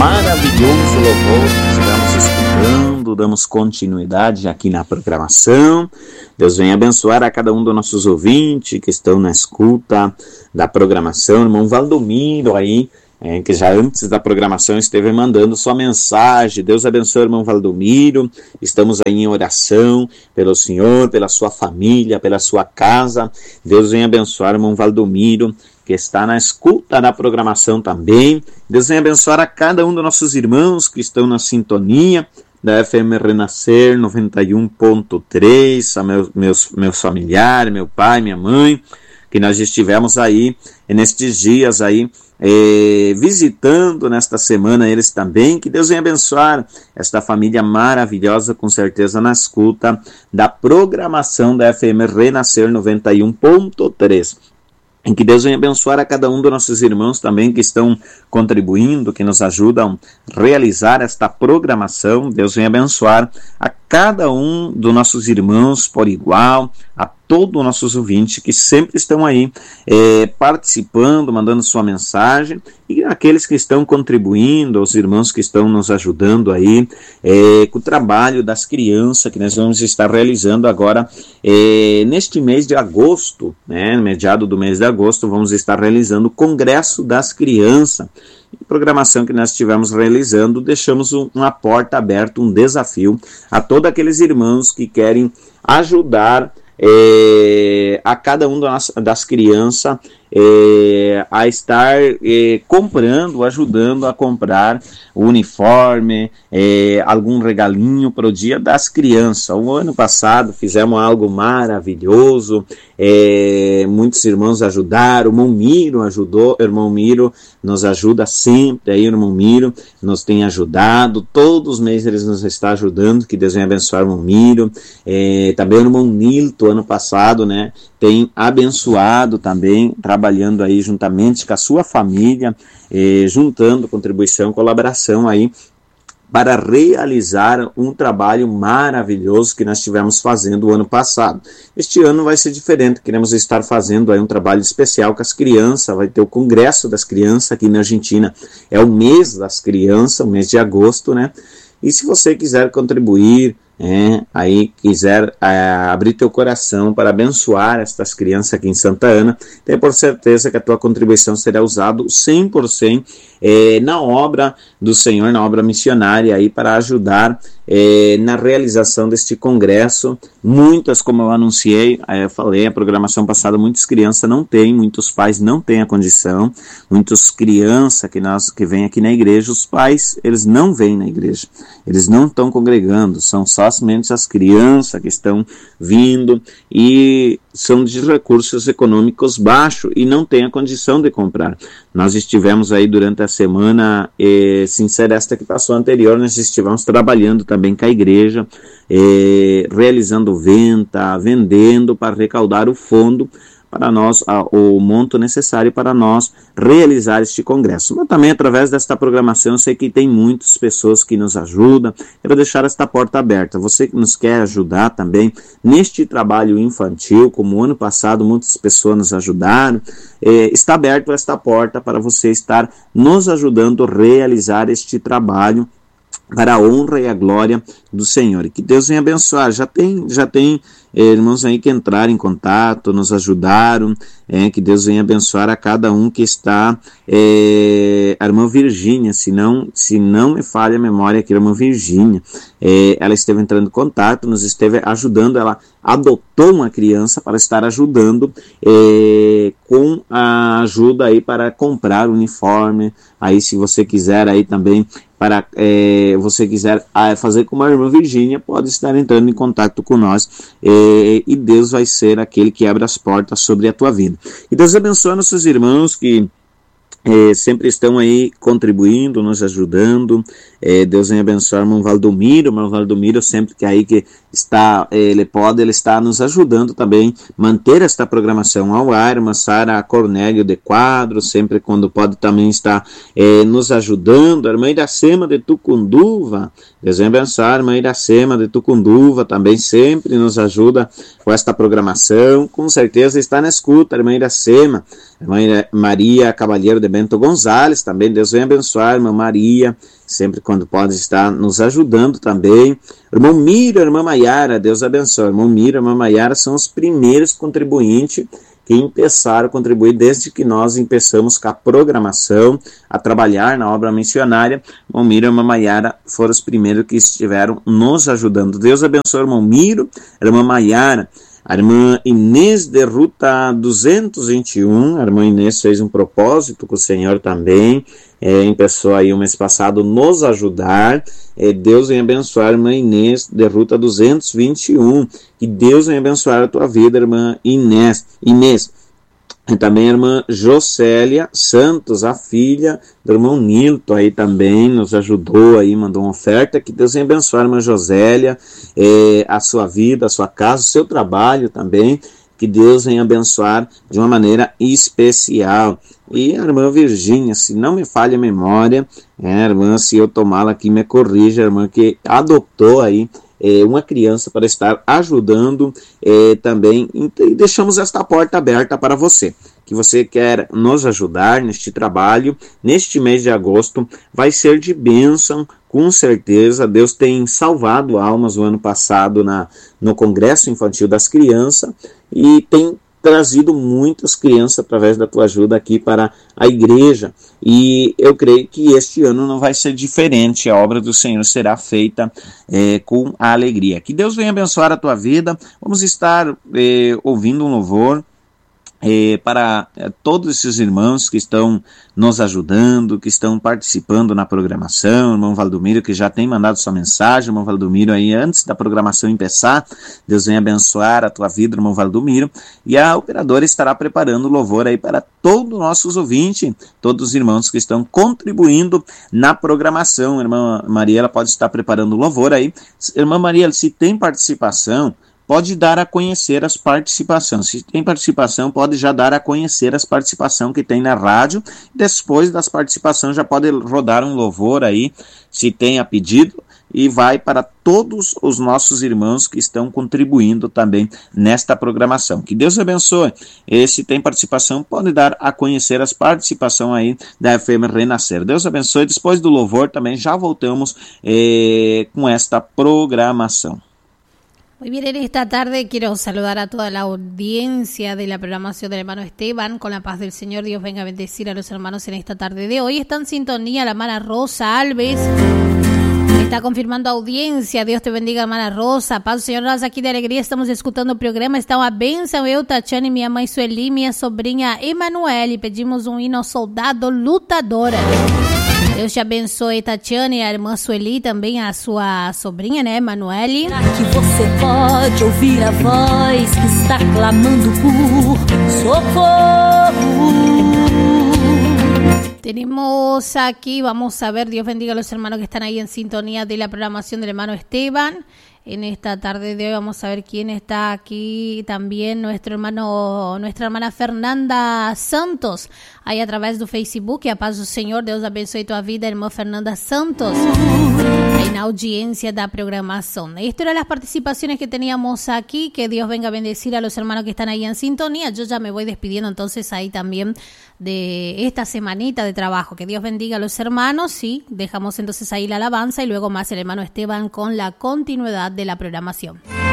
maravilhoso louvor que estivemos escutando, damos continuidade aqui na programação. Deus venha abençoar a cada um dos nossos ouvintes que estão na escuta da programação. Irmão Valdomiro aí, que já antes da programação esteve mandando sua mensagem. Deus abençoe o irmão Valdomiro. Estamos aí em oração pelo Senhor, pela sua família, pela sua casa. Deus venha abençoar o irmão Valdomiro, que está na escuta da programação também. Deus venha abençoar a cada um dos nossos irmãos que estão na sintonia da FM Renascer 91.3, a meus familiares, meu pai, minha mãe, que nós estivemos aí nestes dias aí visitando nesta semana eles também. Que Deus venha abençoar esta família maravilhosa, com certeza na escuta da programação da FM Renascer 91.3. Em que Deus venha abençoar a cada um dos nossos irmãos também que estão contribuindo, que nos ajudam a realizar esta programação. Deus venha abençoar a cada um dos nossos irmãos por igual, a todos os nossos ouvintes que sempre estão aí participando, mandando sua mensagem, e aqueles que estão contribuindo, os irmãos que estão nos ajudando aí com o trabalho das crianças que nós vamos estar realizando agora neste mês de agosto, né, no mediado do mês de agosto, vamos estar realizando o Congresso das Crianças. Programação que nós estivemos realizando, deixamos uma porta aberta, um desafio a todos aqueles irmãos que querem ajudar a cada um das crianças a estar comprando, ajudando a comprar o uniforme, algum regalinho para o Dia das Crianças. O ano passado fizemos algo maravilhoso, muitos irmãos ajudaram, o irmão Miro ajudou, o irmão Miro nos ajuda sempre, aí o irmão Miro nos tem ajudado, todos os meses eles nos está ajudando, que Deus venha abençoar o irmão Miro, também o irmão Nilton, ano passado, né, tem abençoado também, trabalhando aí juntamente com a sua família, juntando contribuição, colaboração aí, para realizar um trabalho maravilhoso que nós estivemos fazendo o ano passado. Este ano vai ser diferente, queremos estar fazendo aí um trabalho especial com as crianças, vai ter o Congresso das Crianças aqui na Argentina, é o mês das crianças, o mês de agosto, né? E se você quiser contribuir, aí quiser abrir teu coração para abençoar estas crianças aqui em Santa Ana, tenha por certeza que a tua contribuição será usada 100% na obra do Senhor, na obra missionária, aí para ajudar na realização deste congresso. Muitas, como eu anunciei, eu falei, a programação passada, muitas crianças não têm, muitos pais não têm a condição, muitas crianças que vêm aqui na igreja, os pais, eles não vêm na igreja, eles não estão congregando, são somente as crianças que estão vindo e são de recursos econômicos baixos e não têm a condição de comprar. Nós estivemos aí durante a semana, sem ser esta que passou anterior, nós estivemos trabalhando também com a igreja, realizando venda, vendendo para arrecadar o fundo para nós, o monto necessário para nós realizar este congresso. Mas também através desta programação, eu sei que tem muitas pessoas que nos ajudam. Quero deixar esta porta aberta. Você que nos quer ajudar também neste trabalho infantil, como o ano passado muitas pessoas nos ajudaram, está aberto esta porta para você estar nos ajudando a realizar este trabalho para a honra e a glória do Senhor. E que Deus venha abençoar. Já tem irmãos aí que entraram em contato, nos ajudaram, que Deus venha abençoar a cada um que está, a irmã Virgínia, se não me falha a memória, aqui a irmã Virgínia, ela esteve entrando em contato, nos esteve ajudando, ela adotou uma criança para estar ajudando com a ajuda aí para comprar o uniforme. Aí se você quiser aí também, para você quiser fazer como a irmã Virgínia, pode estar entrando em contato com nós, e Deus vai ser aquele que abre as portas sobre a tua vida. E Deus abençoe nossos irmãos que sempre estão aí contribuindo, nos ajudando. Deus venha abençoar o irmão Valdomiro sempre que aí que está, ele está nos ajudando também, manter esta programação ao ar. Irmã Sara Cornélio de Quadro, sempre quando pode também está nos ajudando. A irmã Iracema de Tucunduva, Deus venha abençoar a irmã Iracema de Tucunduva, também sempre nos ajuda com esta programação, com certeza está na escuta, a irmã Iracema. Irmã Maria Cavalheiro de Bento Gonzalez, também Deus venha abençoar, irmã Maria, sempre quando pode estar nos ajudando também. Irmão Miro, irmã Maiara, Deus abençoe. Irmão Miro, irmã Maiara são os primeiros contribuintes que começaram a contribuir desde que nós começamos com a programação, a trabalhar na obra missionária. Irmão Miro e irmã Maiara foram os primeiros que estiveram nos ajudando. Deus abençoe, irmão Miro, irmã Maiara. A irmã Inês de Ruta 221, a irmã Inês fez um propósito com o Senhor também, começou aí o mês passado nos ajudar. Deus venha abençoar a irmã Inês de Ruta 221, que Deus venha abençoar a tua vida, irmã Inês. E também a irmã Jocélia Santos, a filha do irmão Nilton, aí também nos ajudou, aí mandou uma oferta. Que Deus venha abençoar a irmã Josélia, a sua vida, a sua casa, o seu trabalho também. Que Deus venha abençoar de uma maneira especial. E a irmã Virgínia, se não me falha a memória, irmã, se eu tomá-la aqui, me corrija, a irmã que adotou aí uma criança para estar ajudando também. E deixamos esta porta aberta para você, que você quer nos ajudar neste trabalho, neste mês de agosto, vai ser de bênção, com certeza. Deus tem salvado almas o ano passado no Congresso Infantil das Crianças e tem trazido muitas crianças através da tua ajuda aqui para a igreja, e eu creio que este ano não vai ser diferente. A obra do Senhor será feita com a alegria. Que Deus venha abençoar a tua vida. Vamos estar ouvindo um louvor para todos esses irmãos que estão nos ajudando, que estão participando na programação. Irmão Valdomiro, que já tem mandado sua mensagem. Irmão Valdomiro, aí antes da programação começar, Deus venha abençoar a tua vida, irmão Valdomiro. E a operadora estará preparando o louvor aí para todos os nossos ouvintes, todos os irmãos que estão contribuindo na programação. Irmã Maria, ela pode estar preparando o louvor aí. Irmã Maria, se tem participação, pode dar a conhecer as participações. Se tem participação, pode já dar a conhecer as participações que tem na rádio. Depois das participações, já pode rodar um louvor aí, se tem a pedido, e vai para todos os nossos irmãos que estão contribuindo também nesta programação. Que Deus abençoe. E se tem participação, pode dar a conhecer as participações aí da FM Renascer. Deus abençoe. Depois do louvor também já voltamos com esta programação. Muy bien, en esta tarde quiero saludar a toda la audiencia de la programación del hermano Esteban. Con la paz del Señor, Dios venga a bendecir a los hermanos en esta tarde de hoy. Está en sintonía la hermana Rosa Alves. Está confirmando audiencia. Dios te bendiga, hermana Rosa. Paz do Senhor, nós aqui de alegria estamos escutando o programa. Está uma bênção. Eu, Tatiane, minha mãe Sueli, minha sobrinha Emanuele. Pedimos um hino Soldado Lutadora. Deus te abençoe, Tatiane, a irmã Sueli, também a sua sobrinha, né, Emanuele. Que você pode ouvir a voz que está clamando por socorro. Tenemos aquí, vamos a ver, Dios bendiga a los hermanos que están ahí en sintonía de la programación del hermano Esteban. En esta tarde de hoy vamos a ver quién está aquí también, nuestra hermana Fernanda Santos, aí a través do Facebook. A paz do Senhor, Deus abençoe tua vida, irmã Fernanda Santos, aí na audiência da programación. Estas eran las participaciones que teníamos aquí. Que Dios venga a bendecir a los hermanos que están ahí en sintonía. Yo ya me voy despidiendo entonces ahí también de esta semanita de trabajo. Que Dios bendiga a los hermanos, y dejamos entonces ahí la alabanza y luego más el hermano Esteban con la continuidad de la programación.